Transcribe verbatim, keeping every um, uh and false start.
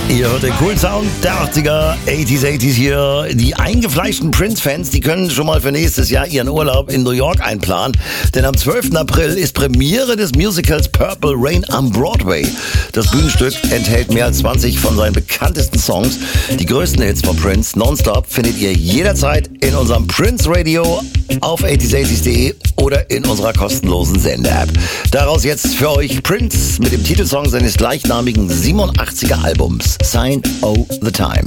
Ihr hört den coolen Sound der achtziger, achtziger, achtziger hier. Die eingefleischten Prince-Fans, die können schon mal für nächstes Jahr ihren Urlaub in New York einplanen. Denn am zwölften April ist Premiere des Musicals Purple Rain am Broadway. Das Bühnenstück enthält mehr als zwanzig von seinen bekanntesten Songs. Die größten Hits von Prince nonstop findet ihr jederzeit in unserem Prince Radio auf achtziger achtziger punkt de oder in unserer kostenlosen Sende-App. Daraus jetzt für euch Prince mit dem Titelsong seines gleichnamigen siebenundachtziger Albums, Sign O' the Times.